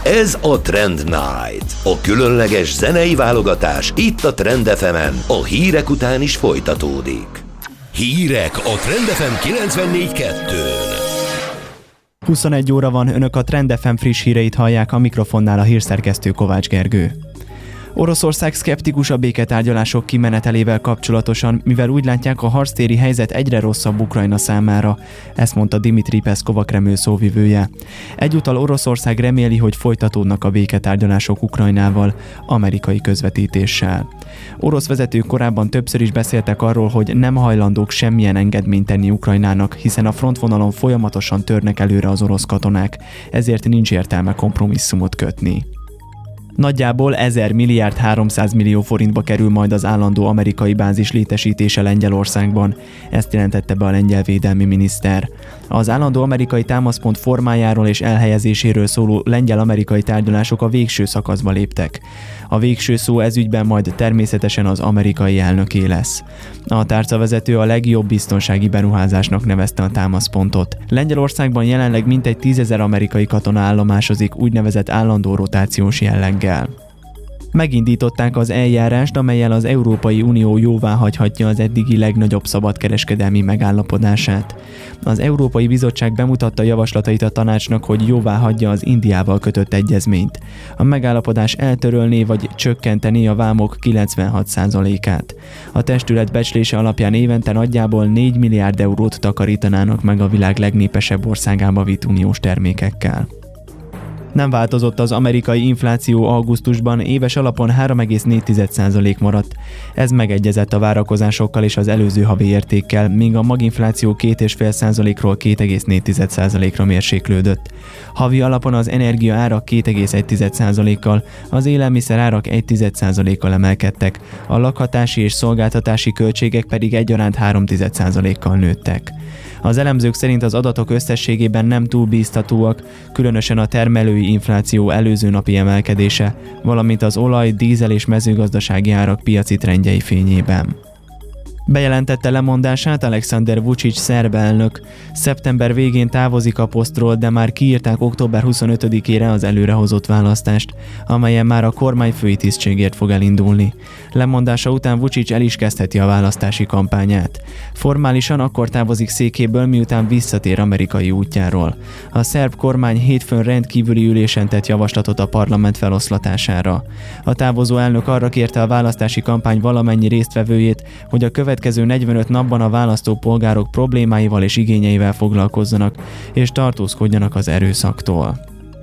Ez a Trend Night, a különleges zenei válogatás itt a Trend FM-en, a hírek után is folytatódik. Hírek a Trend FM 94.2-n. 21 óra van, önök a Trend FM friss híreit hallják, a mikrofonnál a hírszerkesztő Kovács Gergő. Oroszország szkeptikus a béketárgyalások kimenetelével kapcsolatosan, mivel úgy látják, a harctéri helyzet egyre rosszabb Ukrajna számára. Ezt mondta Dmitry Peszkov, a Kreml szóvivője. Egyúttal Oroszország reméli, hogy folytatódnak a béketárgyalások Ukrajnával, amerikai közvetítéssel. Orosz vezetők korábban többször is beszéltek arról, hogy nem hajlandók semmilyen engedményt tenni Ukrajnának, hiszen a frontvonalon folyamatosan törnek előre az orosz katonák, ezért nincs értelme kompromisszumot kötni. Nagyjából 1000 milliárd 300 millió forintba kerül majd az állandó amerikai bázis létesítése Lengyelországban, ezt jelentette be a lengyel védelmi miniszter. Az állandó amerikai támaszpont formájáról és elhelyezéséről szóló lengyel-amerikai tárgyalások a végső szakaszba léptek. A végső szó ezügyben majd természetesen az amerikai elnöké lesz. A tárcavezető a legjobb biztonsági beruházásnak nevezte a támaszpontot. Lengyelországban jelenleg mintegy 10 000 amerikai katona állomásozik úgynevezett állandó rotációs jelleggel. Megindították az eljárást, amellyel az Európai Unió jóváhagyhatja az eddigi legnagyobb szabadkereskedelmi megállapodását. Az Európai Bizottság bemutatta javaslatait a tanácsnak, hogy jóváhagyja az Indiával kötött egyezményt. A megállapodás eltörölné vagy csökkentené a vámok 96%-át. A testület becslése alapján évente nagyjából 4 milliárd eurót takarítanának meg a világ legnépesebb országába vitt uniós termékekkel. Nem változott az amerikai infláció augusztusban, éves alapon 3,4% maradt. Ez megegyezett a várakozásokkal és az előző havi értékkel, míg a maginfláció 2,5%-ról 2,4%-ra mérséklődött. Havi alapon az energia árak 2,1%-kal, az élelmiszer árak 1,1%-kal emelkedtek, a lakhatási és szolgáltatási költségek pedig egyaránt 3,1%-kal nőttek. Az elemzők szerint az adatok összességében nem túl bíztatóak, különösen a termelői infláció előző napi emelkedése, valamint az olaj, dízel és mezőgazdasági árak piaci trendjei fényében. Bejelentette lemondását Alexander Vučić szerb elnök. Szeptember végén távozik a posztról, de már kiírták október 25-ére az előrehozott választást, amelyen már a kormányfői tisztségért fog elindulni. Lemondása után Vučić el is kezdheti a választási kampányát. Formálisan akkor távozik székéből, miután visszatér amerikai útjáról. A szerb kormány hétfőn rendkívüli ülésen tett javaslatot a parlament feloszlatására. A távozó elnök arra kérte a választási kampány valamennyi résztvevőjét, hogy a következő 45 napban a választópolgárok problémáival és igényeivel foglalkozzanak, és tartózkodjanak az erőszaktól.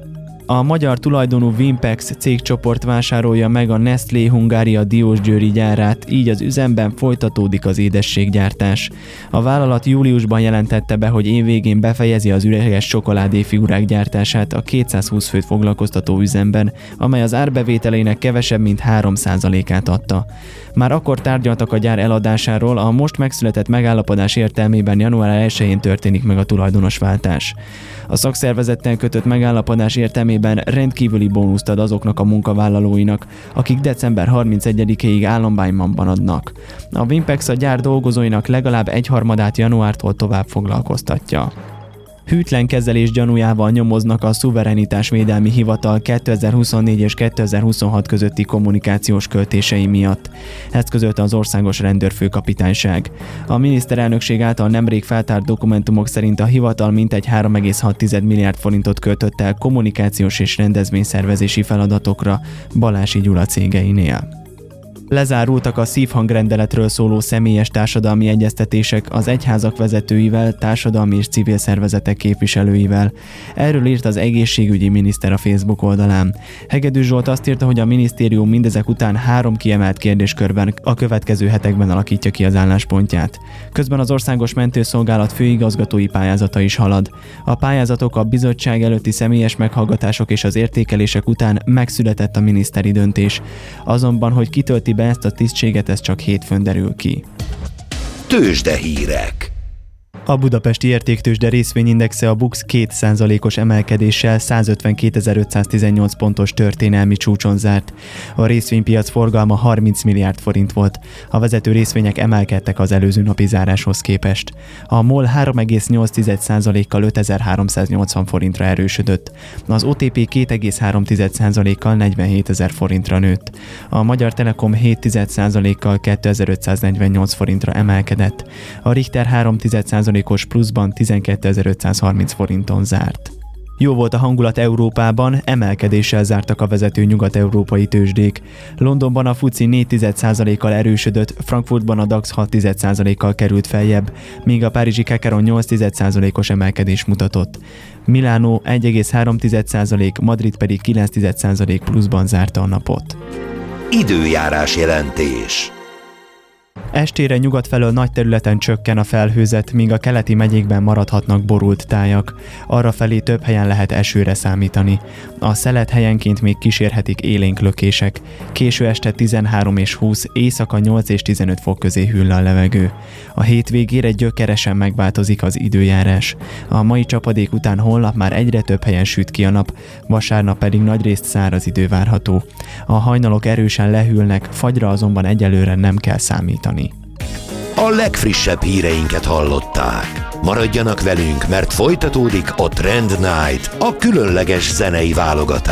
A magyar tulajdonú Vimpex cégcsoport vásárolja meg a Nestlé Hungária Diósgyőri gyárát, így az üzemben folytatódik az édességgyártás. A vállalat júliusban jelentette be, hogy évvégén befejezi az üreges csokoládéfigurák gyártását a 220 főt foglalkoztató üzemben, amely az árbevételeinek kevesebb mint 3%-át adta. Már akkor tárgyaltak a gyár eladásáról, a most megszületett megállapodás értelmében január 1-én történik meg a tulajdonosváltás. A szakszervezettel kötött megállapodás értelmében rendkívüli bónuszt ad azoknak a munkavállalóinak, akik december 31-ig állományban adnak. A Vimpex a gyár dolgozóinak legalább 1/3 januártól tovább foglalkoztatja. Hűtlen kezelés gyanújával nyomoznak a Szuverenitásvédelmi Hivatal 2024 és 2026 közötti kommunikációs költései miatt. Ezt közölte az Országos Rendőrfőkapitányság. A miniszterelnökség által nemrég feltárt dokumentumok szerint a hivatal mintegy 3,6 milliárd forintot költött el kommunikációs és rendezvényszervezési feladatokra Balási Gyula cégeinél. Lezárultak a szívhangrendeletről szóló személyes társadalmi egyeztetések az egyházak vezetőivel, társadalmi és civil szervezetek képviselőivel. Erről írt az egészségügyi miniszter a Facebook oldalán. Hegedű Zsolt azt írta, hogy a minisztérium mindezek után 3 kiemelt kérdéskörben a következő hetekben alakítja ki az álláspontját. Közben az Országos Mentőszolgálat főigazgatói pályázata is halad. A pályázatok, a bizottság előtti személyes meghallgatások és az értékelések után megszületett a miniszteri döntés. Azonban, hogy kitölti be ezt a tisztséget, ez csak hétfőn derül ki. Tőzsdehírek. A budapesti értéktőzsde részvényindexe a BUX 2%-os emelkedéssel 152.518 pontos történelmi csúcson zárt. A részvénypiac forgalma 30 milliárd forint volt. A vezető részvények emelkedtek az előző napi záráshoz képest. A MOL 3,8%-kal 5380 forintra erősödött. Az OTP 2,3%-kal 47.000 forintra nőtt. A Magyar Telekom 7,1%-kal 2548 forintra emelkedett. A Richter 3,1%-os pluszban 12.530 forinton zárt. Jó volt a hangulat Európában, emelkedéssel zártak a vezető nyugat-európai tőzsdék. Londonban a FTSE 4,1%-kal erősödött, Frankfurtban a DAX 6,1%-kal került feljebb, míg a párizsi Kakaron 8,1%-os emelkedés mutatott. Milánó 1,3%, Madrid pedig 9,1% pluszban zárta a napot. Időjárás jelentés. Estére nyugat felől nagy területen csökken a felhőzet, míg a keleti megyékben maradhatnak borult tájak. Arrafelé több helyen lehet esőre számítani. A szelet helyenként még kísérhetik élénk lökések. Késő este 13 és 20, éjszaka 8 és 15 fok közé hűl a levegő. A hétvégére gyökeresen megváltozik az időjárás. A mai csapadék után holnap már egyre több helyen süt ki a nap, vasárnap pedig nagyrészt száraz idő várható. A hajnalok erősen lehűlnek, fagyra azonban egyelőre nem kell számítani. A legfrissebb híreinket hallották. Maradjanak velünk, mert folytatódik a Trend Night, a különleges zenei válogatás.